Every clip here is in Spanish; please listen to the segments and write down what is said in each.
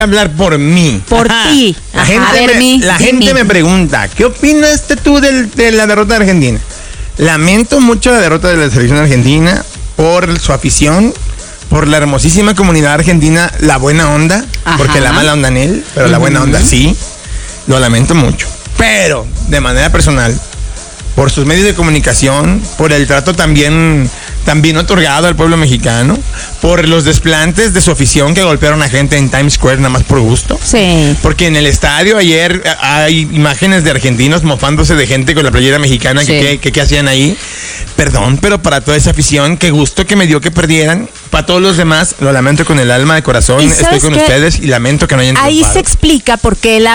hablar por mí. Por ti. La gente me pregunta, ¿qué opinas tú de la derrota de Argentina? Lamento mucho la derrota de la selección argentina por su afición, por la hermosísima comunidad argentina, la buena onda, porque la mala onda en él, pero la buena onda sí. Lo lamento mucho. Pero, de manera personal, por sus medios de comunicación, por el trato también otorgado al pueblo mexicano, por los desplantes de su afición que golpearon a gente en Times Square nada más por gusto. Sí. Porque en el estadio ayer hay imágenes de argentinos mofándose de gente con la playera mexicana que hacían ahí. Perdón, pero para toda esa afición, qué gusto que me dio que perdieran. Para todos los demás, lo lamento con el alma de corazón. Estoy con ustedes y lamento que no hayan triunfado. Ahí se explica por qué la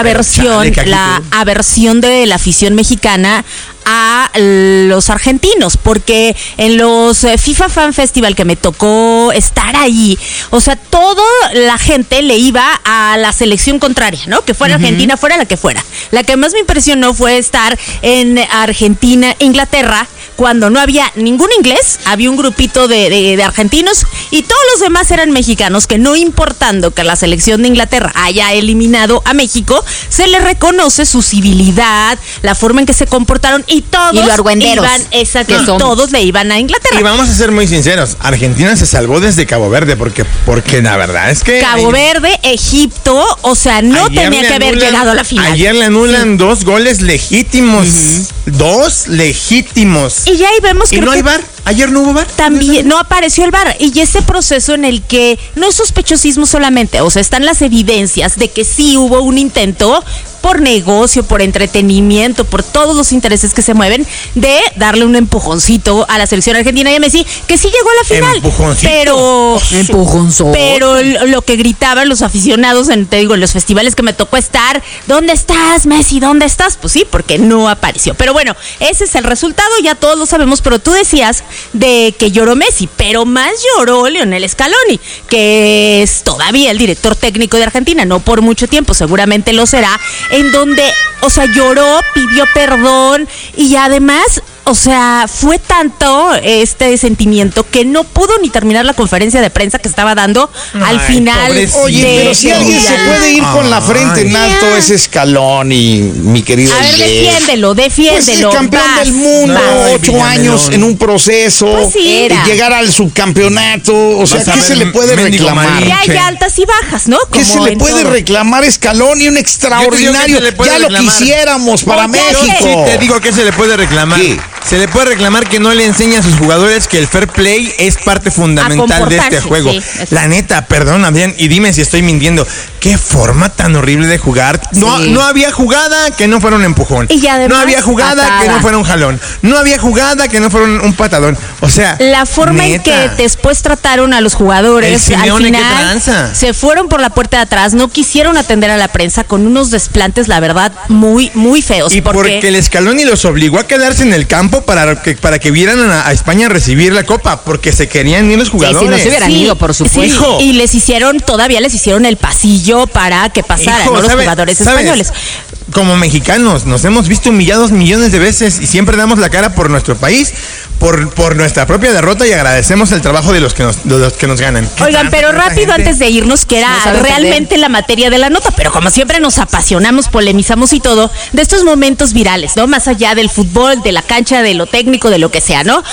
aversión de la afición mexicana a los argentinos, porque en los FIFA Fan Festival que me tocó estar ahí, o sea, toda la gente le iba a la selección contraria, ¿no? Que fuera Argentina, fuera la que fuera. La que más me impresionó fue estar en Argentina, Inglaterra, cuando no había ningún inglés, había un grupito de argentinos y todos los demás eran mexicanos, que no importando que la selección de Inglaterra haya eliminado a México, se les reconoce su civilidad, la forma en que se comportaron y todos todos le iban a Inglaterra. Y vamos a ser muy sinceros, Argentina se salvó desde Cabo Verde porque la verdad es que Cabo Verde, Egipto, o sea, no tenía que haber llegado a la final. Ayer le anulan 2 goles legítimos, 2 legítimos. Y ya ahí vemos que no hay VAR. Ayer no hubo VAR. También no apareció el VAR. Y ese proceso en el que no es sospechosismo solamente, o sea, están las evidencias de que sí hubo un intento por negocio, por entretenimiento, por todos los intereses que se mueven, de darle un empujoncito a la selección argentina y a Messi, que sí llegó a la final. Empujoncito. Pero lo que gritaban los aficionados en los festivales que me tocó estar, ¿dónde estás, Messi? ¿Dónde estás? Pues sí, porque no apareció. Pero bueno, ese es el resultado, ya todos lo sabemos, pero tú decías de que lloró Messi, pero más lloró Lionel Scaloni, que es todavía el director técnico de Argentina, no por mucho tiempo, seguramente lo será, en donde, o sea, lloró, pidió perdón y además, o sea, fue tanto este sentimiento que no pudo ni terminar la conferencia de prensa que estaba dando al final. Oye, pero si alguien se puede ir con la frente en alto, es Scaloni, mi querido. A ver, defiéndelo. Pues el campeón del mundo, 8 años en un proceso, pues sí, llegar al subcampeonato, o sea, ¿qué se le puede reclamar? Ya hay altas y bajas, ¿no? ¿Qué se le puede reclamar a Scaloni? Un extraordinario, ya lo quisiéramos para México. Sí, te digo que se le puede reclamar. ¿Qué? Se le puede reclamar que no le enseña a sus jugadores que el fair play es parte fundamental de este juego. Sí, la neta, perdón, Adrián, y dime si estoy mintiendo. Qué forma tan horrible de jugar. Sí. No había jugada que no fuera un empujón. Y además, no había jugada que no fuera un jalón. No había jugada que no fuera un patadón. O sea, la forma en que después trataron a los jugadores al final se fueron por la puerta de atrás, no quisieron atender a la prensa con unos desplantes, la verdad, muy, muy feos. Y porque el Scaloni los obligó a quedarse en el campo para que vieran a España recibir la copa, porque se querían ir los jugadores. Si no se hubieran ido, por supuesto. Sí, y todavía les hicieron el pasillo para que pasaran los jugadores españoles. Como mexicanos nos hemos visto humillados millones de veces y siempre damos la cara por nuestro país, por nuestra propia derrota, y agradecemos el trabajo de los que nos ganan. Oigan, pero rápido antes de irnos, que era realmente la materia de la nota, pero como siempre nos apasionamos, polemizamos y todo, de estos momentos virales, ¿no? Más allá del fútbol, de la cancha, de lo técnico, de lo que sea, ¿no?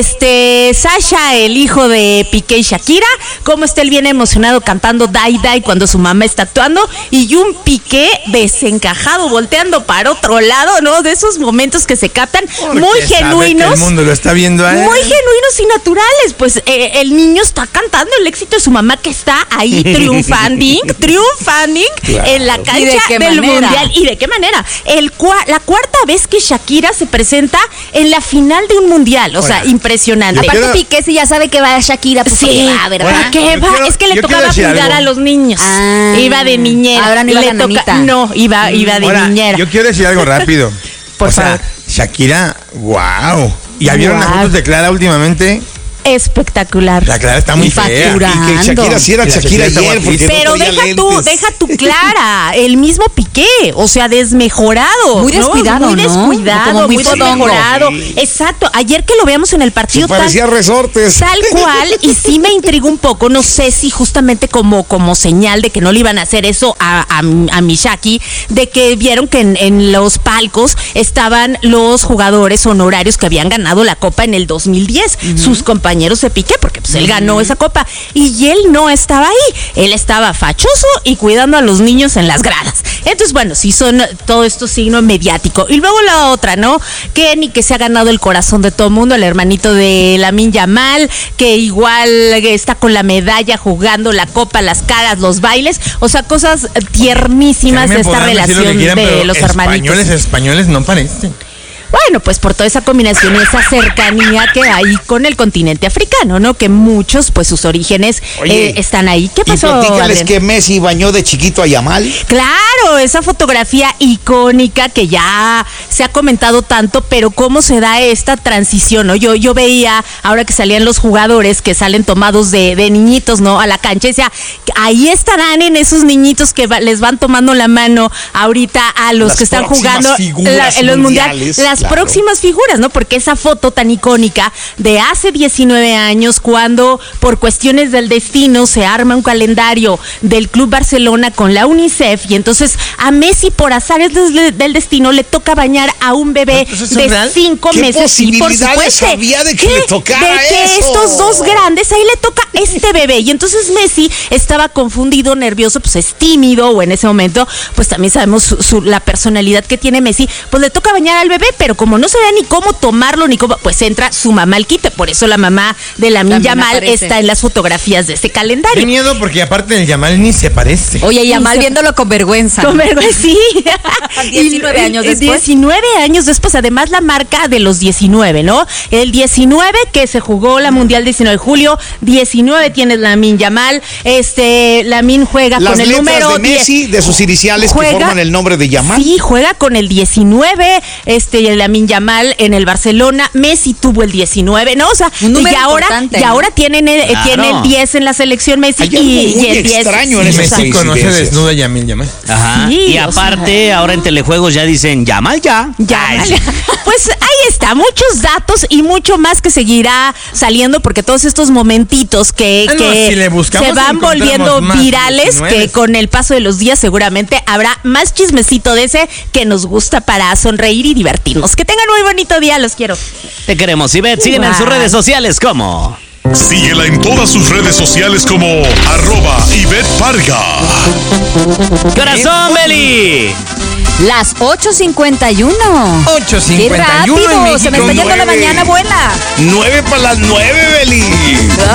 Sasha, el hijo de Piqué y Shakira, cómo está él bien emocionado cantando Die Die cuando su mamá está actuando, y un Piqué desencajado, volteando para otro lado, ¿no? De esos momentos que se captan, muy genuinos. El mundo lo está viendo a él. Muy genuinos y naturales. Pues el niño está cantando el éxito de su mamá, que está ahí triunfando claro, en la cancha del mundial. ¿Y de qué manera? La cuarta vez que Shakira se presenta en la final de un mundial. O sea, impresionante. Aparte, Piqué sí ya sabe que va a Shakira. Pues sí, ¿verdad? ¿Qué va? Es que le tocaba cuidar a los niños. Iba de niñera. Ahora no iba iba de niñera. Yo quiero decir algo rápido. Por favor. Shakira, wow. ¿Ya vieron las fotos de Clara últimamente? espectacular. La Clara está muy fea. Y que Shakira sí era Shakira ayer. Pero deja tú Clara, el mismo Piqué, o sea, desmejorado. Muy descuidado, muy descuidado, muy desmejorado. Sí. Exacto, ayer que lo veamos en el partido parecía Resortes. Tal cual, y sí me intrigó un poco, no sé si justamente como señal de que no le iban a hacer eso a Mishaki, de que vieron que en los palcos estaban los jugadores honorarios que habían ganado la Copa en el 2010, sus compañeros de Piqué, porque pues él ganó esa Copa, y él no estaba ahí, él estaba fachoso y cuidando a los niños en las gradas. Entonces, bueno, sí son todo esto signo mediático. Y luego la otra, ¿no? Kenny, que se ha ganado el corazón de todo el mundo, el hermanito de Lamine Yamal, que igual está con la medalla jugando la copa, las caras, los bailes, o sea, cosas tiernísimas de esta relación de los hermanitos. Españoles no parecen. Bueno, pues por toda esa combinación y esa cercanía que hay con el continente africano, ¿no? Que muchos, pues sus orígenes están ahí. ¿Qué pasó, y platícales Adrián? que Messi bañó de chiquito a Yamal. Claro, esa fotografía icónica que ya se ha comentado tanto, pero cómo se da esta transición, ¿no? Yo veía, ahora que salían los jugadores que salen tomados de niñitos, ¿no? A la cancha, y decía, ahí estarán en esos niñitos que les van tomando la mano ahorita a los Las que están jugando en los mundiales. Las próximas figuras, ¿no? Porque esa foto tan icónica de hace 19 años, cuando por cuestiones del destino se arma un calendario del Club Barcelona con la UNICEF, y entonces a Messi, por azares del destino, le toca bañar a un bebé de 5 meses. Y por supuesto, había de que le tocara de que eso. estos dos grandes, ahí le toca este bebé. Y entonces Messi estaba confundido, nervioso, pues es tímido, o en ese momento, pues también sabemos la personalidad que tiene Messi, pues le toca bañar al bebé, pero como no sabía ni cómo tomarlo, ni cómo, pues entra su mamá al quite. Por eso la mamá de Lamine Yamal está en las fotografías de ese calendario. Qué miedo, porque aparte del Yamal ni se parece. Oye, Yamal viéndolo con vergüenza. Con vergüenza, sí. 19 años después. 19 años después, además la marca de los 19, ¿no? El 19 que se jugó la Mundial 19 de julio, 19 tiene Lamine Yamal, Lamine juega las con el número de Messi, 10, de sus iniciales que forman el nombre de Yamal. Sí, juega con el 19, Lamine Yamal en el Barcelona, Messi tuvo el 19, ¿no? O sea, y ahora tienen el 10 en la selección Messi. y el 10 extraño en México no se desnuda Yamal. Ajá. Sí, y aparte, ahora en Telejuegos ya dicen Yamal ya. Pues ahí está, muchos datos y mucho más que seguirá saliendo, porque todos estos momentitos que se van volviendo virales, que con el paso de los días seguramente habrá más chismecito de ese que nos gusta para sonreír y divertirnos. Que tengan muy bonito día, los quiero. Te queremos, Ivette. Sígueme en sus redes sociales como... Síguela en todas sus redes sociales como @Ivette Parga. ¡Corazón, Beli! Las 8:51. 8:51 ¡Qué rápido! en México. Se me está yendo la mañana, abuela. 9 para las 9, Beli.